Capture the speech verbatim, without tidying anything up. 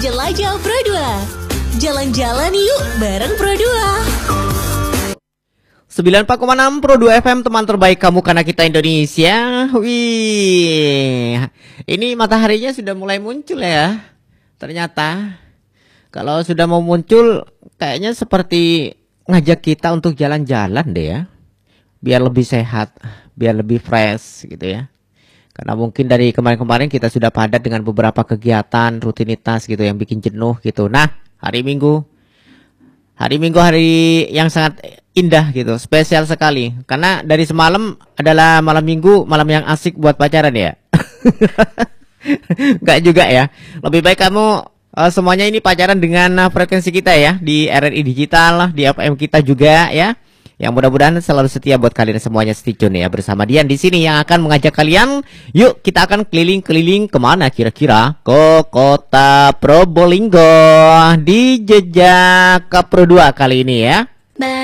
Jelajah Pro dua. Jalan-jalan yuk bareng Pro dua. sembilan puluh empat koma enam Pro dua F M, teman terbaik kamu karena kita Indonesia. Wih, ini mataharinya sudah mulai muncul ya. Ternyata kalau sudah mau muncul kayaknya seperti ngajak kita untuk jalan-jalan deh ya. Biar lebih sehat, biar lebih fresh gitu ya. Karena mungkin dari kemarin-kemarin kita sudah padat dengan beberapa kegiatan, rutinitas gitu yang bikin jenuh gitu. Nah, hari Minggu, hari Minggu hari yang sangat indah gitu, spesial sekali. Karena dari semalam adalah malam Minggu, malam yang asik buat pacaran ya. Enggak juga ya. Lebih baik kamu uh, semuanya ini pacaran dengan uh, frekuensi kita ya, di R R I Digital, di F M kita juga ya. Yang mudah-mudahan selalu setia buat kalian semuanya, stay tune ya bersama Dian di sini yang akan mengajak kalian. Yuk kita akan keliling-keliling kemana kira-kira? Ke kota Probolinggo di jejak Pro dua kali ini ya.